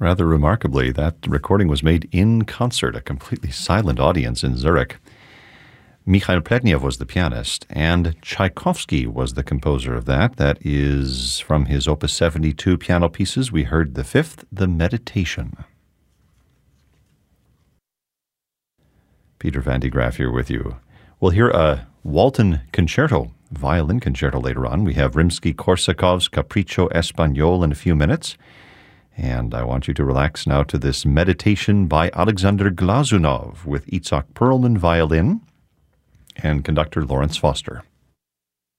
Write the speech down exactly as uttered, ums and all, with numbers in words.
Rather remarkably, that recording was made in concert, a completely silent audience in Zurich. Mikhail Pletnev was the pianist, and Tchaikovsky was the composer of that. That is from his Opus seventy-two piano pieces. We heard the fifth, The Meditation. Peter Van de Graaf here with you. We'll hear a Walton concerto, violin concerto later on. We have Rimsky-Korsakov's Capriccio Espagnol in a few minutes. And I want you to relax now to this meditation by Alexander Glazunov with Itzhak Perlman violin and conductor Lawrence Foster.